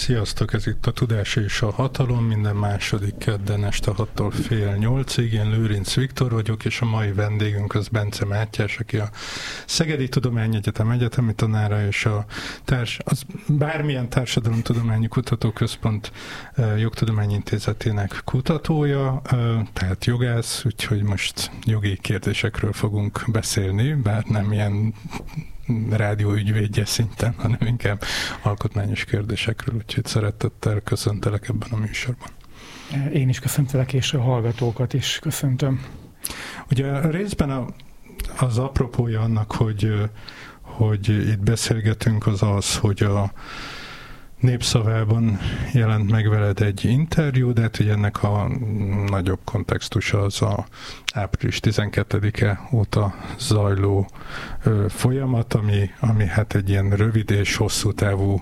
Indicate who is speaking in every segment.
Speaker 1: Sziasztok, ez itt a Tudás és a Hatalom, minden második kedden este 6-tól fél 8-ig. Én Lőrinc Viktor vagyok, és a mai vendégünk az Bence Mátyás, aki a Szegedi Tudományegyetem egyetemi tanára, és az bármilyen társadalomtudományi kutatóközpont jogtudományi intézetének kutatója, tehát jogász, úgyhogy most jogi kérdésekről fogunk beszélni, bár nem ilyen rádióügyvédje szinten, hanem inkább alkotmányos kérdésekről, úgyhogy szeretettel köszöntelek ebben a műsorban.
Speaker 2: Én is köszöntelek, és a hallgatókat is köszöntöm.
Speaker 1: Ugye részben az apropója annak, hogy itt beszélgetünk, az, hogy a Népszavában jelent meg veled egy interjú, de hát ugye ennek a nagyobb kontextusa az a április 12-e óta zajló folyamat, ami hát egy ilyen rövid és hosszú távú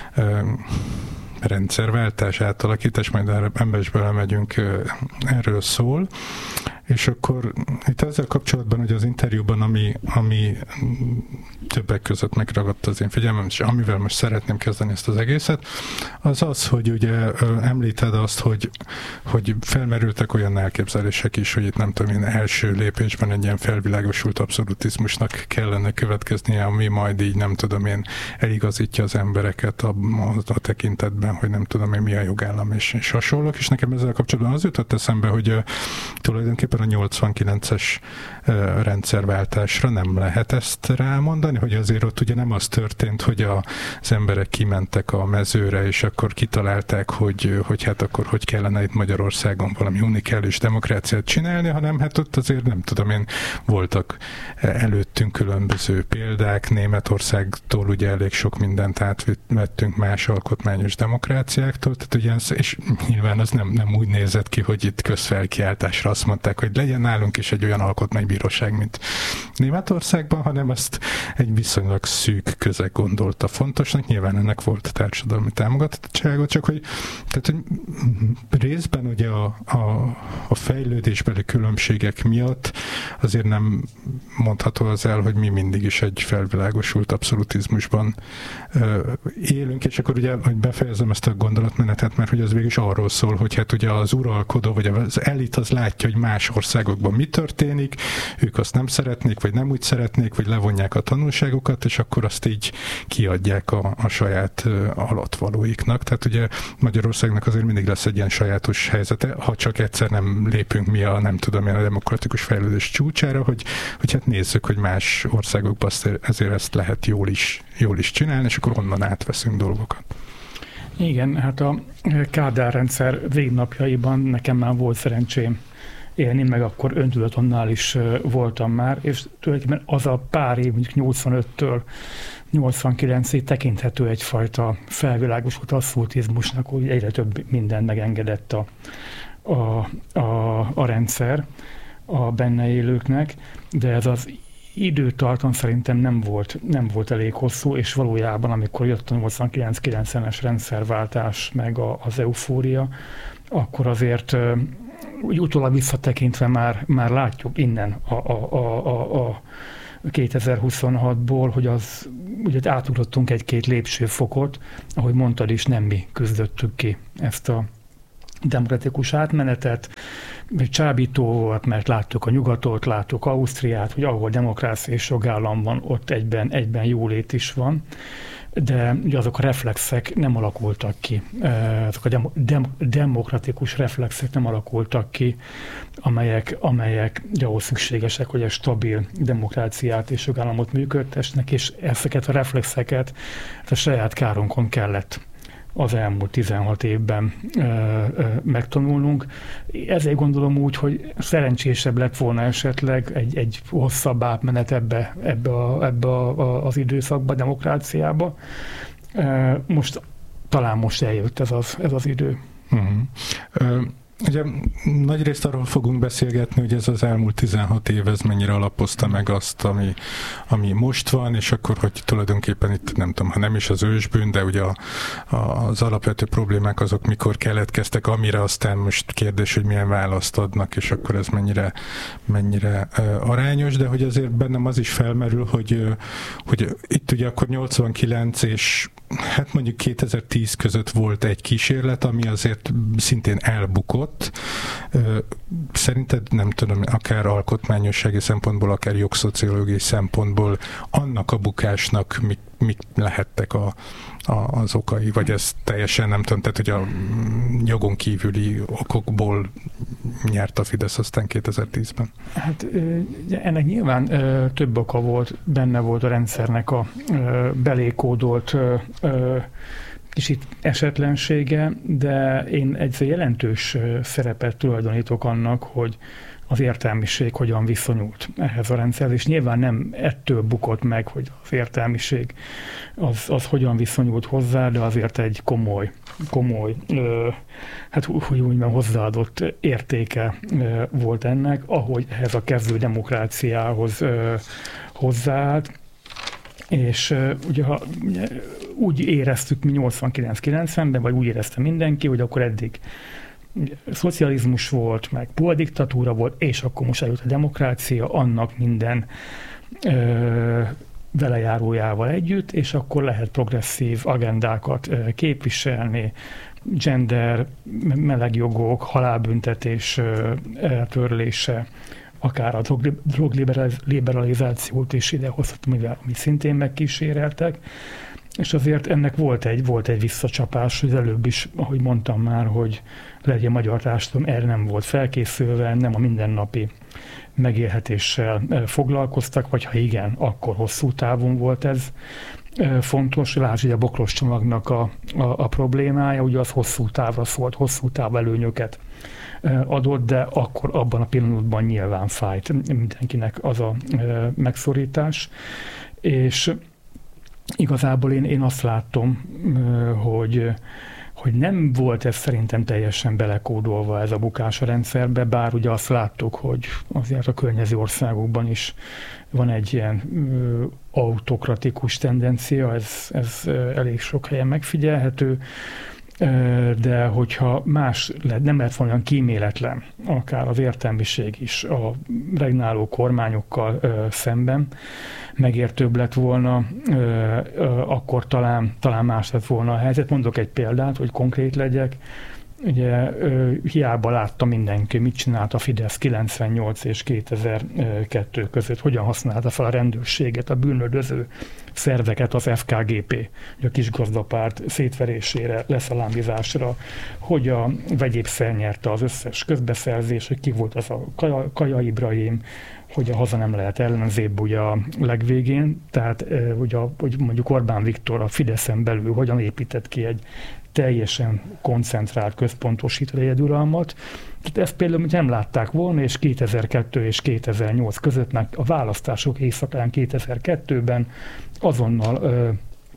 Speaker 1: rendszerváltás, átalakítás, majd ebbe is belemegyünk, erről szól. És akkor itt ezzel kapcsolatban, hogy az interjúban, ami többek között megragadta az én figyelmem, és amivel most szeretném kezdeni ezt az egészet, az, hogy ugye említed azt, hogy felmerültek olyan elképzelések is, hogy itt nem tudom én, első lépésben egy ilyen felvilágosult abszolutizmusnak kellene következnie, ami majd így nem tudom én eligazítja az embereket a tekintetben, hogy nem tudom én mi a jogállam és hasonlók, és nekem ezzel kapcsolatban az jutott eszembe, hogy tulajdonképpen a 89-es rendszerváltásra nem lehet ezt rámondani, hogy azért ott ugye nem az történt, hogy az emberek kimentek a mezőre, és akkor kitalálták, hogy hát akkor hogy kellene itt Magyarországon valami unikális demokráciát csinálni, hanem hát ott azért nem tudom én, voltak előttünk különböző példák, Németországtól ugye elég sok mindent átvettünk más alkotmányos demokráciáktól, tehát ugye, és nyilván az nem úgy nézett ki, hogy itt közfelkiáltásra azt mondták, hogy legyen nálunk is egy olyan alkotmánybíróság, mint Németországban, hanem ezt egy viszonylag szűk közeg gondolta fontosnak. Nyilván ennek volt a társadalmi támogatottsága, csak hogy részben ugye a fejlődésbeli különbségek miatt azért nem mondható az el, hogy mi mindig is egy felvilágosult abszolutizmusban élünk, és akkor ugye, hogy befejezem ezt a gondolatmenetet, mert hogy az végül is arról szól, hogy hát ugye az uralkodó, vagy az elit az látja, hogy más országokban mi történik, ők azt nem szeretnék, vagy nem úgy szeretnék, vagy levonják a tanulságokat, és akkor azt így kiadják a saját alattvalóiknak. Tehát ugye Magyarországnak azért mindig lesz egy ilyen sajátos helyzete, ha csak egyszer nem lépünk mi a demokratikus fejlődés csúcsára, hogy hát nézzük, hogy más országokban ezért ezt lehet jól is csinálni, és akkor onnan átveszünk dolgokat.
Speaker 2: Igen, hát a Kádár rendszer végnapjaiban nekem már volt szerencsém élni, meg akkor öntudatonnál is voltam már, és tulajdonképpen az a pár év, mondjuk 85-től 89-ig tekinthető egyfajta felvilágosult abszolutizmusnak, hogy egyre több minden megengedett a rendszer a benne élőknek, de ez az időtartam szerintem nem volt elég hosszú, és valójában, amikor jött a 89-90-es rendszerváltás, meg az eufória, akkor azért úgy utólag visszatekintve már látjuk innen a 2026-ból, hogy ugye átugrottunk egy-két lépcsőfokot, ahogy mondtad is, nem mi küzdöttük ki ezt a demokratikus átmenetet, csábító volt, mert láttuk a nyugatot, láttuk Ausztriát, hogy ahol demokrácia és jogállam van, ott egyben jólét is van, de ugye azok a reflexek nem alakultak ki, azok a demokratikus reflexek nem alakultak ki, amelyek ahhoz szükségesek, hogy egy stabil demokráciát és jogállamot működtessenek, és ezeket a reflexeket a saját kárunkon kellett az elmúlt 16 évben megtanulnunk. Ezért gondolom úgy, hogy szerencsésebb lett volna esetleg egy hosszabb átmenet ebbe az időszakba, demokráciába. Talán most eljött ez az idő.
Speaker 1: Uh-huh. Ugye nagyrészt arról fogunk beszélgetni, hogy ez az elmúlt 16 év, ez mennyire alapozta meg azt, ami most van, és akkor, hogy tulajdonképpen itt nem tudom, ha nem is az ősbűn, de ugye az alapvető problémák azok mikor keletkeztek, amire aztán most kérdés, hogy milyen választ adnak, és akkor ez mennyire arányos, de hogy azért bennem az is felmerül, hogy itt ugye akkor 89 és hát mondjuk 2010 között volt egy kísérlet, ami azért szintén elbukott. Szerinted, nem tudom, akár alkotmányossági szempontból, akár jogszociológiai szempontból annak a bukásnak mik lehettek az okai, vagy ez teljesen nem tudom, tehát hogy a jogon kívüli okokból nyert a Fidesz aztán 2010-ben?
Speaker 2: Hát ennek nyilván több oka volt, benne volt a rendszernek a belékódolt kicsit esetlensége, de én egy jelentős szerepet tulajdonítok annak, hogy az értelmiség hogyan viszonyult ehhez a rendszerhez, és nyilván nem ettől bukott meg, hogy az értelmiség az hogyan viszonyult hozzá, de azért egy komoly hát úgymond hozzáadott értéke volt ennek, ahogy ehhez a kezdő demokráciához hozzáállt, és ugye, úgy éreztük mi 89-90-ben, vagy úgy érezte mindenki, hogy akkor eddig szocializmus volt, meg puldiktatúra volt, és akkor most eljött a demokrácia, annak minden velejárójával együtt, és akkor lehet progresszív agendákat képviselni, gender, melegjogok, halálbüntetés eltörlése, akár a drogliberalizációt is idehozhatom, amit szintén megkíséreltek, és azért ennek volt egy visszacsapás, hogy előbb is, ahogy mondtam már, hogy legyen magyar társadalom, erre nem volt felkészülve, nem a mindennapi megélhetéssel foglalkoztak, vagy ha igen, akkor hosszú távon volt ez fontos. Lásd, a Bokros csomagnak a problémája, ugye az hosszú távra szólt, hosszú táv előnyöket adott, de akkor abban a pillanatban nyilván fájt mindenkinek az a megszorítás. És igazából én azt látom, hogy nem volt ez szerintem teljesen belekódolva ez a bukás a rendszerbe, bár ugye azt láttuk, hogy azért a környező országokban is van egy ilyen autokratikus tendencia, ez elég sok helyen megfigyelhető, de hogyha nem lehet volna olyan kíméletlen, akár az értelmiség is a regnáló kormányokkal szemben megértőbb lett volna, akkor talán más lett volna a helyzet. Mondok egy példát, hogy konkrét legyek. Ugye hiába látta mindenki, mit csinált a Fidesz 98 és 2002 között, hogyan használta fel a rendőrséget, a bűnöldöző szerveket, az FKGP, a kisgazdapárt szétverésére, leszalámizásra, hogy a vegyépszer nyerte az összes közbeszerzés, hogy ki volt az a Kaja Ibrahim, hogy a haza nem lehet ellenzébb ugye a legvégén, tehát hogy mondjuk Orbán Viktor a Fideszen belül hogyan épített ki egy teljesen koncentrált, központosított egyeduralmat. Tehát ezt például nem látták volna, és 2002 és 2008 között, meg a választások éjszakán 2002-ben azonnal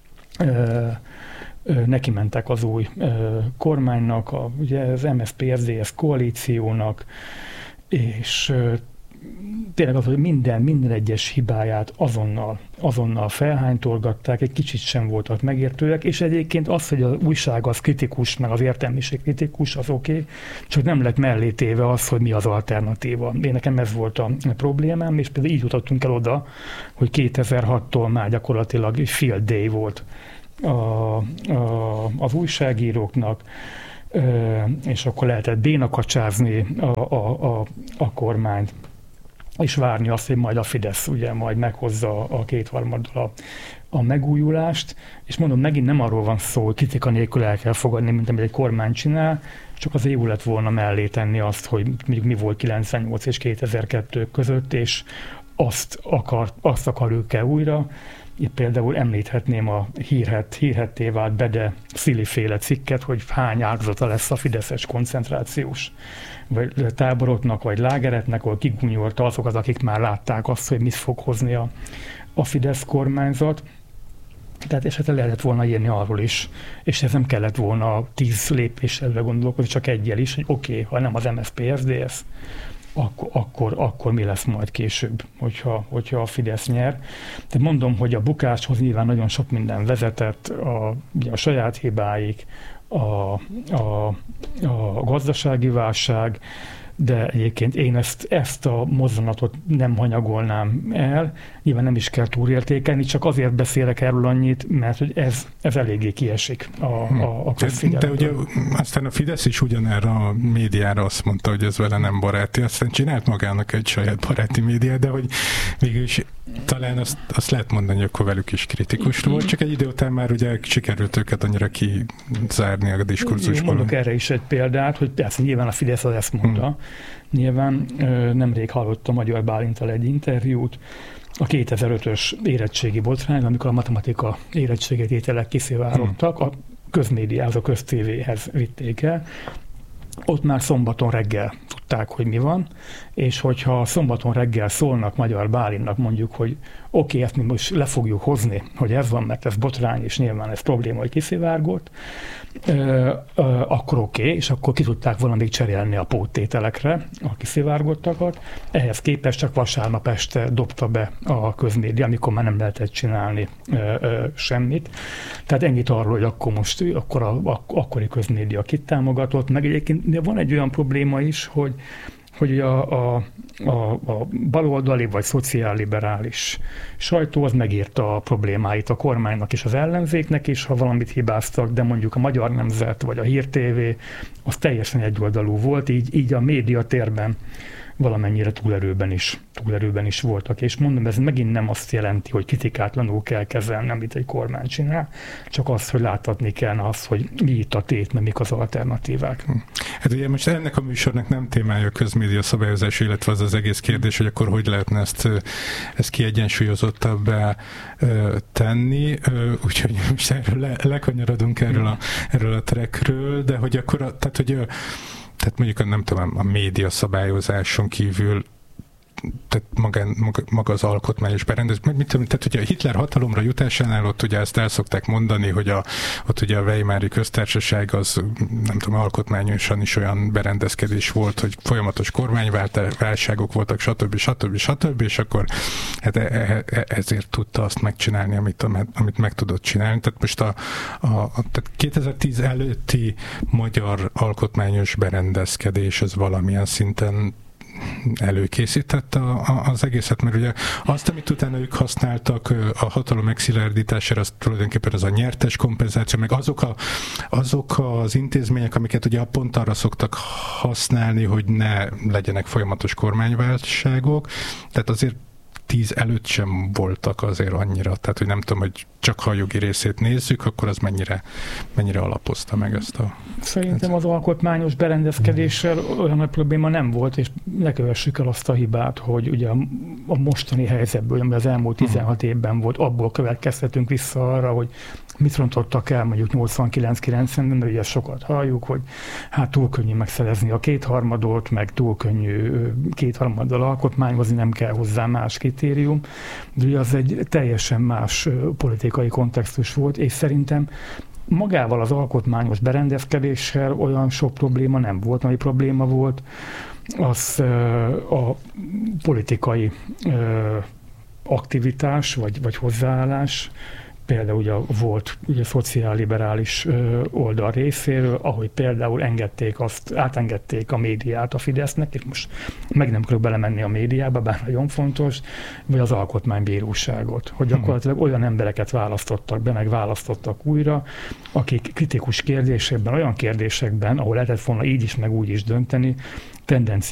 Speaker 2: neki mentek az új kormánynak, ugye az MSZP-SZDSZ koalíciónak, és tényleg az, hogy minden egyes hibáját azonnal felhánytorgatták, egy kicsit sem voltak megértőek, és egyébként az, hogy az újság az kritikus, meg az értelmiség kritikus, az oké, csak nem lett mellé téve az, hogy mi az alternatíva. Én nekem ez volt a problémám, és például így jutottunk el oda, hogy 2006-tól már gyakorlatilag field day volt az újságíróknak, és akkor lehetett bénakacsázni a kormányt, és várni azt, hogy majd a Fidesz ugye majd meghozza a kétharmaddal a megújulást, és mondom, megint nem arról van szó, hogy kritika nélkül el kell fogadni, mint amit egy kormány csinál, csak az jó lett volna mellé tenni azt, hogy mondjuk mi volt 98 és 2002 között, és azt akarjuk-e újra. Itt például említhetném a hírhetté vált Bede Szili-féle cikket, hogy hány áldozata lesz a fideszes koncentrációs vagy táboroknak, vagy lágeretnek, ahol kigúnyolta azokat, akik már látták azt, hogy mit fog hozni a Fidesz kormányzat. Tehát esetleg lehetett volna írni arról is, és ez nem kellett volna 10 lépéssel gondolkozni, csak egyel is, hogy oké, ha nem az MSZP, SZDSZ, akkor mi lesz majd később, hogyha a Fidesz nyer. De mondom, hogy a bukáshoz nyilván nagyon sok minden vezetett, a saját hibáik, a gazdasági válság, de egyébként én ezt a mozzanatot nem hanyagolnám el, nyilván nem is kell túlértékelni, csak azért beszélek erről annyit, mert hogy ez eléggé kiesik a közfigyelemből.
Speaker 1: De ugye aztán a Fidesz is ugyanerre a médiára azt mondta, hogy ez vele nem baráti, aztán csinált magának egy saját baráti médiát, de hogy végülis talán azt lehet mondani, hogy akkor velük is kritikus volt, csak egy idő után már ugye sikerült őket annyira kizárni a diskurzusból.
Speaker 2: Mondok erre is egy példát, hogy persze nyilván a Fidesz az ezt mondta. Nyilván nemrég hallottam Magyar Bálinttal egy interjút, a 2005-ös érettségi botrány, amikor a matematika érettségétételek kiszivárogtak, a közmédiához, a köztévéhez vitték el. Ott már szombaton reggel tudták, hogy mi van, és hogyha szombaton reggel szólnak Magyar Bálintnak, mondjuk, hogy oké, ezt mi most le fogjuk hozni, hogy ez van, mert ez botrány, és nyilván ez probléma, hogy kiszivárgott, akkor oké, és akkor ki tudták valamit cserélni a póttételekre, a kiszivárgottakat. Ehhez képest csak vasárnap este dobta be a közmédia, amikor már nem lehetett csinálni semmit. Tehát ennyit arról, hogy akkor most akkori közmédia kit támogatott, meg egyébként van egy olyan probléma is, hogy a baloldali vagy szociálliberális sajtó az megírta a problémáit a kormánynak és az ellenzéknek is, ha valamit hibáztak, de mondjuk a Magyar Nemzet vagy a Hír TV az teljesen egyoldalú volt, így a médiatérben valamennyire túlerőben is voltak. És mondom, ez megint nem azt jelenti, hogy kritikátlanul kell kezelni, amit egy kormány csinál, csak azt, hogy láthatni kell azt, hogy mi itt a tét, mert mik az alternatívák.
Speaker 1: Hát ugye most ennek a műsornak nem témája a közmédia szabályozás, illetve az egész kérdés, hogy akkor hogy lehetne ezt kiegyensúlyozottabbá tenni, úgyhogy most erről lekanyarodunk erről a trackről, de hogy akkor, tehát mondjuk nem tudom, a média szabályozáson kívül, tehát maga az alkotmányos berendezés, tehát ugye a Hitler hatalomra jutásánál ott ugye ezt el szokták mondani, hogy ott ugye a Weimári köztársaság az, nem tudom, alkotmányosan is olyan berendezkedés volt, hogy folyamatos kormányválságok voltak, stb. És akkor hát ezért tudta azt megcsinálni, amit meg tudott csinálni. Tehát most tehát 2010 előtti magyar alkotmányos berendezkedés az valamilyen szinten előkészítette az egészet, mert ugye azt, amit utána ők használtak a hatalom megszilárdítására, az tulajdonképpen az a nyertes kompenzáció, meg azok az intézmények, amiket ugye pont arra szoktak használni, hogy ne legyenek folyamatos kormányválságok, tehát azért 10 előtt sem voltak azért annyira, tehát hogy nem tudom, hogy csak ha a jogi részét nézzük, akkor az mennyire alapozta meg ezt a...
Speaker 2: Szerintem az alkotmányos berendezkedéssel olyan nagy probléma nem volt, és ne kövessük el azt a hibát, hogy ugye a mostani helyzetből, ami az elmúlt 16 évben volt, abból következtetünk vissza arra, hogy mit rontottak el mondjuk 89-90-ben, mert ugye sokat halljuk, hogy hát túl könnyű megszerezni a kétharmadot, meg túl könnyű kétharmaddal alkotmányozni, nem kell hozzá más kritérium, de ugye az egy teljesen más politikai kontextus volt, és szerintem magával az alkotmányos berendezkedéssel olyan sok probléma nem volt. Ami probléma volt, az a politikai aktivitás, vagy hozzáállás, például ugye volt ugye szociálliberális oldal részéről, ahogy például átengedték a médiát a Fidesznek, és most meg nem akarok belemenni a médiába, bár nagyon fontos, vagy az alkotmánybíróságot, hogy gyakorlatilag olyan embereket választottak be, meg választottak újra, akik kritikus kérdésekben, olyan kérdésekben, ahol lehetett volna így is, meg úgy is dönteni, tendencia